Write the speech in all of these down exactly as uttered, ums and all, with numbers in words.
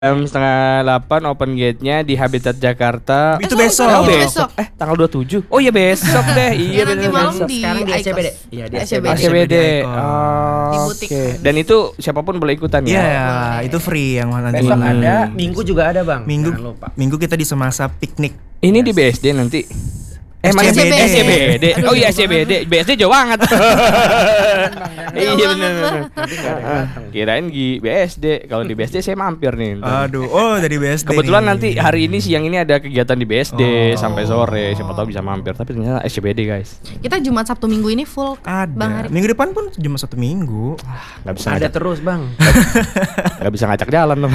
Jam setengah delapan open gate-nya di Habitat Jakarta. Itu Besok, besok. Oh, besok. besok. Eh, tanggal dua puluh tujuh. Oh iya besok deh. Iya Ya, nanti benar malam besok. di Sekarang di A C B D. Icos. Iya, di A C B D. A C B D. Icos. Di Oh, butik. oke. Dan itu siapapun boleh ikutan Iya, ya. itu free yang nanti Besok malam. ada, Minggu juga ada bang. Minggu Jangan lupa. Minggu kita di Semasa piknik. Ini di B S D nanti. Eh, mana S C B D. S C B D. Oh iya Aduh, S C B D. B S D jauh banget. Iya Jauh benar. banget, Nanti nggak ada yang datang. Kirain di B S D. Kalau di B S D saya mampir nih. ntar. Aduh, oh dari B S D. Kebetulan nih. nanti hari ini siang ini ada kegiatan di B S D Oh. sampai sore. Siapa tahu bisa mampir. Tapi ternyata S C B D guys. Kita Jumat Sabtu Minggu ini full Bang ada. Arif. Minggu depan pun cuma satu minggu. Nggak bisa Ada ngajak, terus bang. nggak bisa ngajak jalan dong.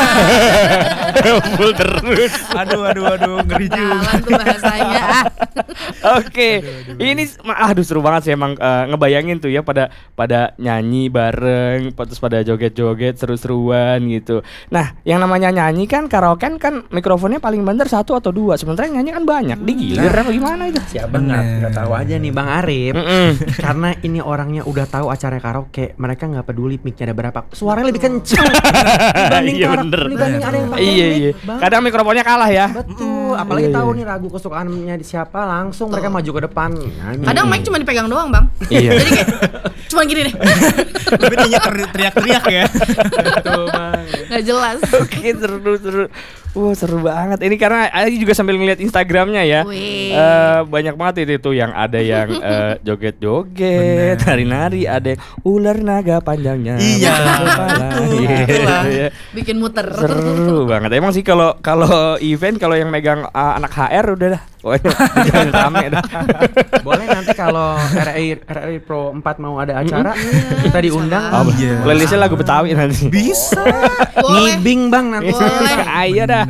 Full terus. Aduh, aduh, aduh, ngeri juga. Jalan tuh bahasanya. Ah. Oke, ini ma- aduh seru banget sih emang eh, ngebayangin tuh ya pada pada nyanyi bareng, terus pada joget-joget seru-seruan gitu. Nah, yang namanya nyanyi kan karaoke kan mikrofonnya paling bener satu atau dua, sementara yang nyanyi kan banyak. Digilir apa gimana itu? Siapa nggak nggak tahu aja nih bang Arif. Mm-mm. Karena ini orangnya udah tahu acara karaoke, mereka nggak peduli mic-nya ada berapa, suaranya lebih kencang dibanding Iya, karaoke, bener. dibanding ada yang pakai Iya mic, iya. Bang. Kadang mikrofonnya kalah ya. Betul, apalagi Iya, tahu iya. nih lagu kesukaannya di siapa, langsung mereka maju ke depan. nyanyi. Kadang mic cuma dipegang doang, Bang. Iya. Jadi kayak cuma gini deh. Tapi dia ter- teriak-teriak ya. Betul bang. Enggak jelas. Oke seru seru. Wah seru banget. Ini karena Ayu juga sambil ngeliat Instagramnya ya. Wih. Eh, banyak banget itu tuh yang ada yang eh, joget-joget, nari-nari, ada yang ular naga panjangnya. Iya, masuk kepala. betul, Iya, itulah. iya. Bikin muter. Seru banget. Emang sih kalau kalau event kalau yang megang uh, anak H R udah dah. Pokoknya jangan rame dah. Boleh nanti kalau R I R I Pro empat mau ada acara, kita diundang. Oh, Iya. playlistnya lagu Betawi nanti. Bisa. Boleh. Ngibing bang nanti. Boleh. Ayo dah.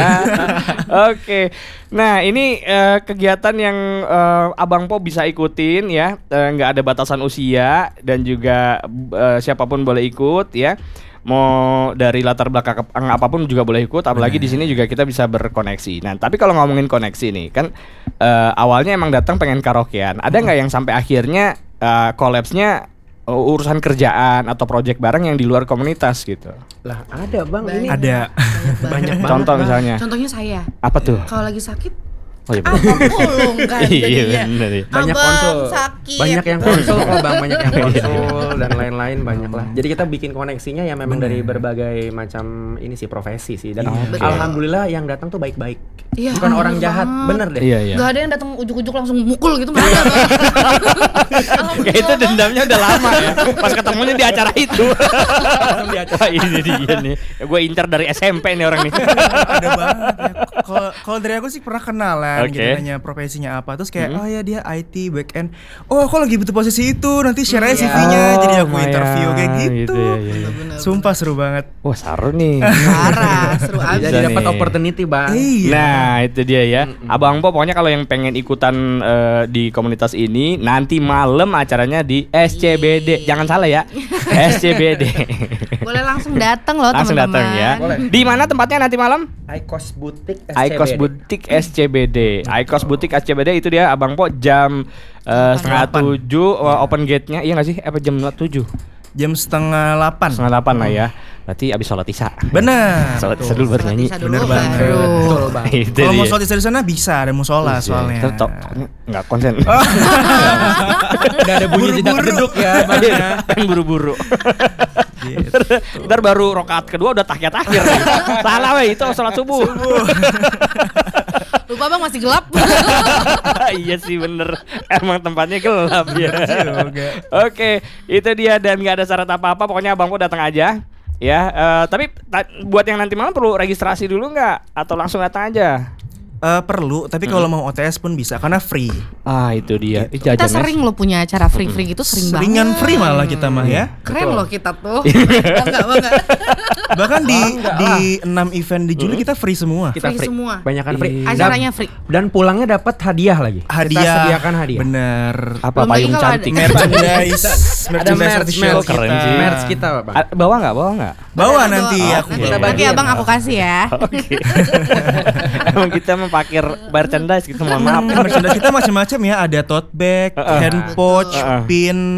Oke. Nah, ini eh, kegiatan yang eh, Abang Po bisa ikutin ya. Eh, nggak ada batasan usia dan juga eh, siapapun boleh ikut ya. Mau dari latar belakang apapun juga boleh ikut. Apalagi di sini juga kita bisa berkoneksi. Nah, tapi kalau ngomongin koneksi nih, kan eh, awalnya emang datang pengen karaokean. Ada nggak yang sampai akhirnya eh, collapse-nya uh, urusan kerjaan atau project bareng yang di luar komunitas gitu? Lah ada bang, ini Banyak. Ada. banyak banget. Contoh Bang. misalnya. Contohnya saya. Apa tuh? Kalau lagi sakit, Oh iya apa pulung kan Iya, jadinya. bener ya. Banyak Abang konsul, sakit. banyak yang konsul kok bang, banyak yang konsul dan lain-lain banyak lah. Jadi kita bikin koneksinya ya memang dari berbagai macam ini sih profesi sih dan Oke. alhamdulillah yang datang tuh baik-baik, Iya, bukan orang bener jahat, banget. bener deh. Iya iya. Gak ada yang datang ujuk-ujuk langsung mukul gitu, nggak ada. Kayak itu dendamnya udah lama ya. Pas ketemunya di acara itu. Langsung di acara ini dia nih. Ya, gue incar dari S M P nih orang nih. Ada banget ya. Kalau kalau dari aku sih pernah kenalan Oke. gitu, nanya profesinya apa, terus kayak oh ya dia I T back end. Oh aku lagi butuh posisi itu, nanti share aja Iya. C V-nya. Jadi aku lumayan, interview kayak gitu. gitu ya, ya, ya. Sumpah seru banget. Wah seru nih. Parah, seru abis. Jadi Bisa dapat nih. opportunity bang. Iya. Nah itu dia ya. Abang Po pokoknya kalau yang pengen ikutan eh, di komunitas ini, nanti malam acaranya di S C B D. Jangan salah ya. S C B D. Boleh langsung datang loh Langsung teman-teman. datang ya. Boleh. Di mana tempatnya nanti malam? Icos Boutique S C B D. Icos Boutique S C B D. Icos Boutique S C B D itu dia Abang Po jam eh, setengah tujuh eh, open gate-nya. Iya nggak sih? Apa jam tujuh? Jam setengah delapan. Setengah delapan lah ya. Berarti abis sholat isya. Bener. Sholat isya dulu baru Sholat nyanyi. isya dulu, Bener banget. baru. Betul bang. Itu Kalau mau dia. sholat isya di sana bisa, ada musola soalnya. Tetap nggak konsen. Udah ada bunyi jedak jeduk ya bang. ya. Kan buru-buru. Gitu. Ntar baru rokaat kedua udah tahiyat akhir. nih. Salah weh itu sholat subuh. Lupa bang masih gelap. Iya sih bener. Emang tempatnya gelap ya. Juga. Oke, itu dia dan nggak ada syarat apa-apa. Pokoknya Abang Po datang aja. Ya, eh, tapi ta- buat yang nanti malam perlu registrasi dulu nggak? Atau langsung datang aja? Eh, perlu, tapi kalau mau O T S pun bisa karena free. Ah itu dia. Ih, Kita jajan, sering loh punya acara free-free gitu, sering banget. Seringan free malah kita mah ya. Keren loh kita tuh. Bangga, bangga. Bahkan di Bangga di enam event di Juli kita free semua. Kita Free free, semua. banyakan free. Iya. Acaranya free. Dan pulangnya dapat hadiah lagi. Hadiah. Kita sediakan hadiah. Bener. Apa Belum payung lagi kalau cantik? ada- Merchandise, Ada merchandise merch, official merch keren kita. sih. Merch kita bang. Ah, bawa nggak? Bawa nggak? Bawa Ada nanti bawa. aku. Nanti, Kita nanti bagiin. abang aku kasih ya. Oke. Emang kita mempakir merchandise gitu, mohon maaf. Merchandise kita macam-macam ya, ada tote bag, Uh-uh. hand pouch, Uh-uh. pin,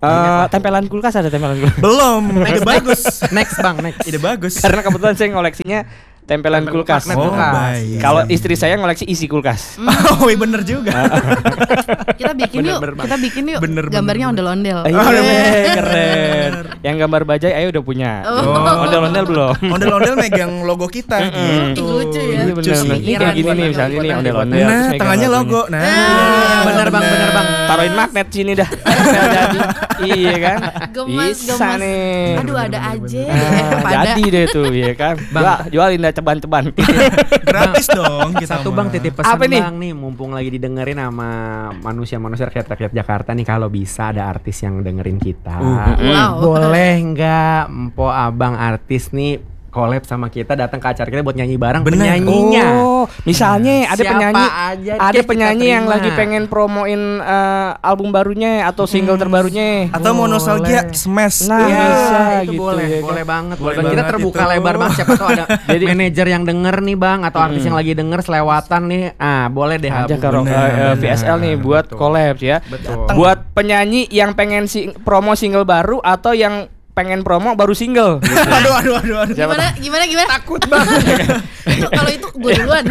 Eh, tempelan kulkas ada tempelan kulkas. Belum, ide bagus. Next bang, next. Ide bagus. Karena kebetulan saya ngoleksinya tempelan Tempel kulkas. magnet Oh, kulkas. baik. Kalau istri saya ngoleksi isi kulkas. Oh, iya bener juga. Kita bikin yuk, Bener, bener, kita bikin yuk Bener, bener, gambarnya bener. ondel-ondel. Iya, keren. Yang gambar bajai ayo udah punya. Oh. Ondel-ondel belum. Ondel-ondel megang logo kita Mm-mm. gitu. Lucu ya. Iya Lucu bener. sih. Ini kayak gini nih misalnya nih ondel-ondel. Nah, terus megang tangannya lagunya. logo. Nah, Bener bang, bener bang. Taruhin magnet sini dah. Tempel jadi. Iya kan? Gemas, Bisa gemas. nih. Aduh ada aja. Ah, Pada. jadi deh tuh ya kan. Jual, jualin dah ceban-ceban. Gratis dong kita Satu mah. bang titip pesan Apa nih? bang nih, mumpung lagi didengerin sama manusia-manusia rakyat-rakyat Jakarta nih, kalau bisa ada artis yang dengerin kita, Uh, Wow. boleh nggak empo abang artis nih collab sama kita, datang ke acara kita buat nyanyi bareng Bener. penyanyinya. Oh, misalnya ada Siapa penyanyi aja ada deh kita penyanyi yang terima. lagi pengen promoin eh, album barunya atau single terbarunya. Atau mau nostalgia Boleh. smash. Nah, Iya, bisa itu gitu boleh, ya kan. boleh banget. Boleh Boleh kita banget terbuka itu. lebar banget. Siapa tahu ada Jadi- manajer yang denger nih bang, atau artis yang lagi denger selewatan nih. Ah, boleh deh. Aja ke hubungin. Rock- Bener, eh, V S L nih bener. buat Betul. collab ya. Betul. Buat penyanyi yang pengen sing- promo single baru atau yang pengen promo baru single. Aduh, aduh, aduh, aduh. Gimana gimana gimana? Takut banget. Kalau itu gue duluan.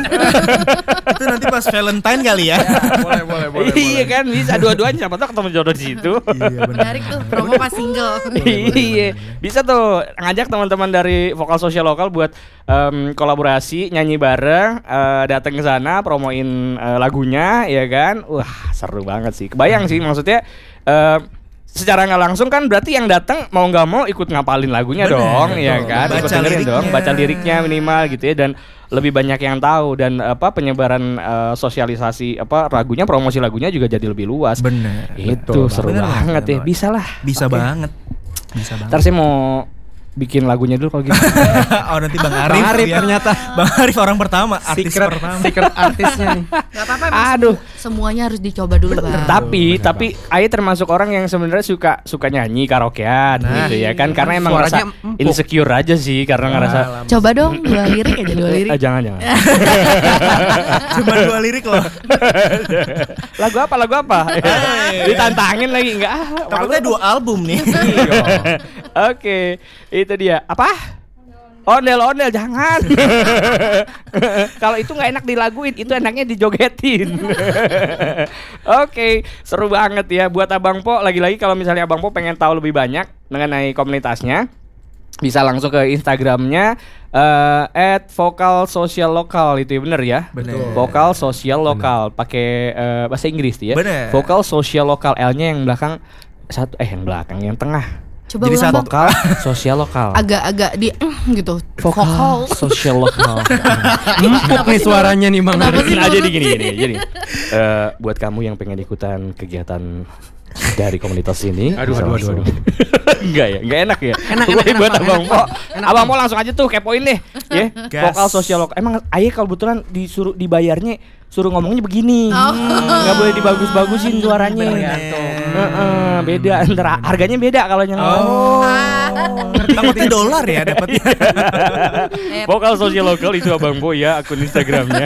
Itu nanti pas Valentine kali ya. boleh, boleh, Iya kan bisa dua-duanya, siapa tahu ketemu jodoh di situ. Iya benar. Menarik tuh promo pas single. Iya, bisa tuh ngajak teman-teman dari Vokal Sosial Lokal buat em, kolaborasi nyanyi bareng, eh, datang ke sana promoin eh, lagunya, ya kan? Wah seru banget sih. Kebayang sih maksudnya. eh, Secara nggak langsung kan berarti yang datang mau nggak mau ikut ngapalin lagunya Bener, dong, betul. ya kan? Ikut Baca dengerin dong, liriknya. baca liriknya minimal gitu ya, dan lebih banyak yang tahu, dan apa penyebaran eh, sosialisasi apa lagunya, promosi lagunya juga jadi lebih luas. Bener. Itu Betul, seru bener banget ya, banget. bisa lah. Bisa Oke. banget. Bisa banget. Ntar saya mau bikin lagunya dulu kalau gitu. Oh nanti Bang Arif, Bang Arif biar- ternyata. Bang Arif orang pertama, artis Secret, pertama. secret artisnya nih. Gak apa-apa. emang Aduh. semu- Semuanya harus dicoba dulu bang. tapi bener tapi Aye termasuk orang yang sebenarnya suka suka nyanyi karaokean Nah, gitu ya kan, karena emang suaranya ngerasa empuk. insecure aja sih, karena ngerasa Coba dong dua lirik aja dua lirik. eh, jangan jangan. Cuma dua lirik loh. Lagu apa lagu apa? Ditantangin lagi enggak? Ah, malu. Takutnya dua album nih. Iya. Oke, itu dia. Apa? Ondel-ondel jangan. Kalau itu nggak enak dilaguin, itu enaknya dijogetin. Oke, seru banget ya buat Abang Po. Lagi-lagi kalau misalnya Abang Po pengen tahu lebih banyak mengenai komunitasnya, bisa langsung ke Instagramnya eh at vokal sosial lokal, itu ya, bener ya? Bener. Vokal sosial lokal pakai eh, bahasa Inggris tuh ya. Bener. Vokal sosial lokal, L-nya yang belakang satu, eh yang belakang yang tengah. Coba Jadi ulang satu. Bang. Vokal sosial lokal. Agak-agak di mm, gitu. Vokal sosial lokal. Empuk nih suaranya nih bang. Kenapa sih? Nah, jadi gini gini. Jadi eh, buat kamu yang pengen ikutan kegiatan dari komunitas ini, Aduh, bisa aduh, langsung. aduh, Enggak ya, enggak enak ya. Enak, Gua enak, enak, buat Bang, Abang enak, Po. enak, Abang Bang. Po langsung aja tuh kepoin deh, ya. Gas. Vokal sosial lokal. Emang Aye kalau kebetulan disuruh dibayarnya suruh ngomongnya begini. Oh. Nggak boleh dibagus-bagusin suaranya. Heeh, beda antara harganya beda kalau yang Oh. Takutnya dolar ya dapatnya. Eh, Vokal sosial lokal itu Abang Po ya, akun Instagramnya.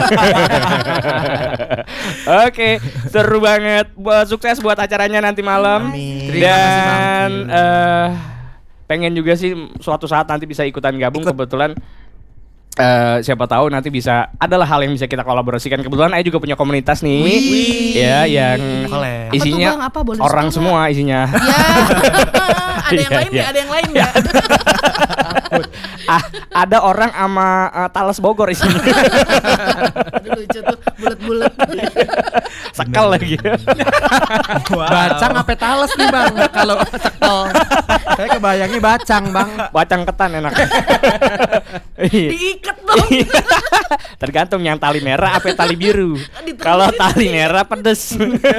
Oke, seru banget. Buat sukses buat acaranya nanti malam. Amin. Terima kasih, Bang. Dan eh pengen juga sih suatu saat nanti bisa ikutan gabung. Ikut. Kebetulan eh siapa tahu nanti bisa adalah hal yang bisa kita kolaborasikan. Kebetulan saya juga punya komunitas nih. Wih. Ya, yang Collab. isinya Apa tuh, Bang? Apa? Boleh orang sebut semua isinya. Ya. Ada yang Iya, lain iya. nggak? Ada yang lain nggak? ah, ada orang sama eh, Talas Bogor isinya. Aduh, lucu tuh bulat-bulat. Sekal lagi. Wow. Bacang apa tales nih bang? Kalau sekel, saya kebayangnya bacang bang. Bacang ketan enak. Iya. Diikat dong. Tergantung yang tali merah apa tali biru. Diterusin. Kalau tali merah pedes.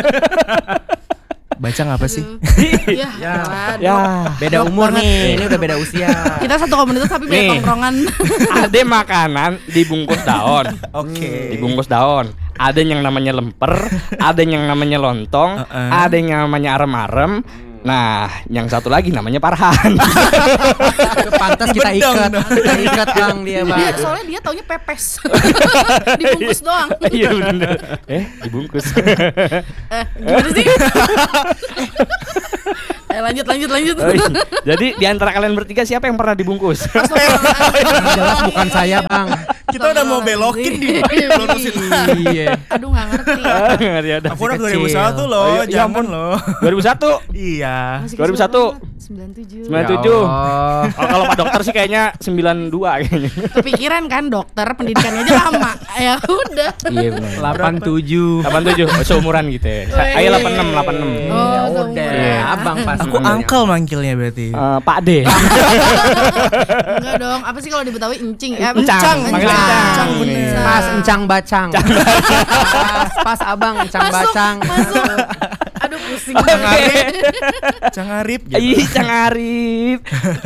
Bacang apa sih? Ya, Ya. aduh. Ya, Beda umur nih, ini udah beda usia. Kita satu komunitas tapi beda Nih. tongkrongan. ada makanan dibungkus daun. Oke. Dibungkus daun. Ada yang namanya lemper, ada yang namanya lontong, Uh-uh. ada yang namanya arem-arem. Nah, yang satu lagi namanya Parhan. Itu pantas kita Dibedong ikat, dong. kita ikat bang dia bang. Dia soalnya dia taunya pepes. Dibungkus doang. Iya bener. Eh, dibungkus. Eh, gimana sih? Ayo lanjut lanjut lanjut. Oh, iya. Jadi di antara kalian bertiga siapa yang pernah dibungkus? Jelas bukan saya, Bang. Kita udah mau belokin di lurusin. Iya. Aduh nggak ngerti. Oh, nggak ada, ada. Aku udah Masih dua ribu satu kecil. loh, Oh, iya, ya jangan ampun. loh. dua ribu satu, Iya. Masih dua ribu satu. sembilan puluh tujuh. sembilan puluh tujuh. Oh. Oh, kalau Pak Dokter sih kayaknya sembilan puluh dua kayaknya. Kepikiran kan dokter pendidikannya aja lama. Ya udah. Iya benar. delapan tujuh. delapan puluh tujuh, oh, seumuran gitu ya. Wih. Ayo delapan puluh enam, delapan puluh enam. Oh, Ya seumuran. udah, Iya. abang pas. Aku uncle manggilnya berarti. Eh, Pak D. Enggak dong. Apa sih kalau di Betawi encing? Eh, Encang, manggil encang. bener. Pas encang bacang. Pas, pas abang encang Masuk, bacang. masuk. Aduh pusing Oke. banget. Cangarip gitu. Ih, Cang Arif.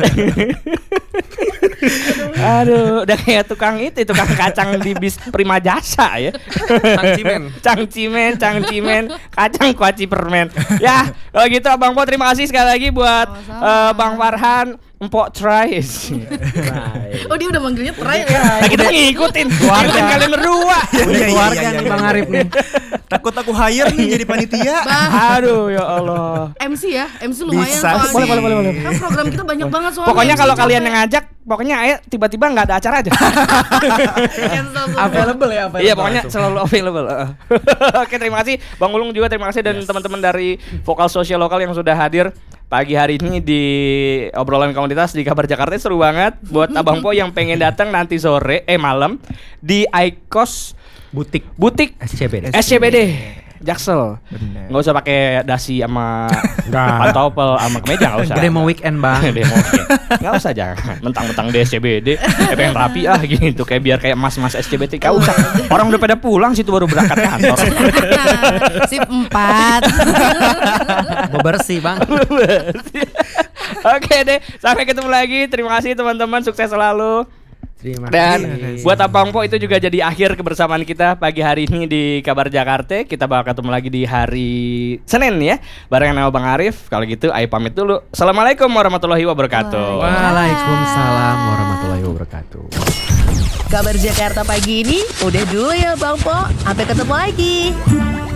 Aduh, udah kayak tukang itu, tukang kacang di bis Prima Jasa ya. Cang Cimen. Cang Cimen, Cang Cimen, kacang kuaci permen. Ya, kalau gitu Abang Po terima kasih sekali lagi buat Sama-sama. eh, Bang Farhan, Empok Try. Oh dia udah manggilnya try ya. Nah, kita ngikutin, ngikutin kalian berdua. Iya, Udah iya, keluarga iya, nih iya. Bang Arif nih. Takut aku hire nih jadi panitia. Bah, Aduh, ya Allah. M C ya, M C lumayan Bisa soalnya. sih. Boleh, boleh, boleh, boleh. Kan program kita banyak banget soalnya. Pokoknya M C kalau capek. kalian yang ngajak, pokoknya ayo tiba-tiba nggak ada acara aja. Cancel semua. Available ya, available. Iya pokoknya langsung. selalu available. Oke terima kasih Bang Ulung juga terima kasih dan teman-teman dari Vokal Sosial Lokal yang sudah hadir pagi hari ini di obrolan komunitas di Kabar Jakarta. Seru banget buat Abang Po yang pengen datang nanti sore eh malam di Aikos butik Butik S C B D. S C B D Jaksel. Bener. Nggak usah pakai dasi sama Nggak. pantopel sama kemeja nggak usah. Gede mau weekend, Bang. Demo oke. Nggak usah jangan mentang-mentang di S C B D kayak pengen rapi ah gitu kayak biar kayak mas-mas S C B D nggak usah. Orang udah pada pulang situ baru berangkat kantor. Sip empat. Mau bersih, Bang. Oke deh, sampai ketemu lagi. Terima kasih teman-teman, sukses selalu. Terima Dan kasih. buat Abang Po itu juga jadi akhir kebersamaan kita pagi hari ini di Kabar Jakarta. Kita bakal ketemu lagi di hari Senin ya, barengan sama Bang Arif. Kalau gitu, ayo pamit dulu. Assalamualaikum warahmatullahi wabarakatuh. Waalaikumsalam warahmatullahi wabarakatuh. Kabar Jakarta pagi ini udah dulu ya Bang Po. Sampai ketemu lagi.